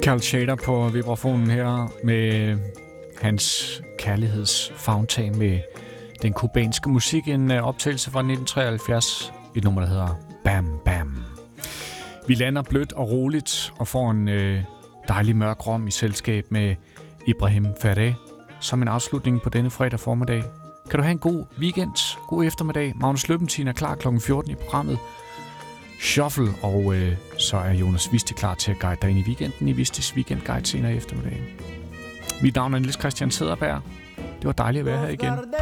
Carl Shader på vibrafonen her med hans kærlighedsfountain med den kubanske musik. En optagelse fra 1973, et nummer, der hedder Bam Bam. Vi lander blødt og roligt og får en dejlig mørk rom i selskab med Ibrahim Ferré som en afslutning på denne fredag formiddag. Kan du have en god weekend, god eftermiddag. Magnus Løbentin er klar kl. 14 i programmet Shuffle, og så er Jonas Viste klar til at guide dig ind i weekenden i Vistes Weekend Guide senere i eftermiddagen. Mit navn er Niels Christian Cederberg. Det var dejligt at være her igen.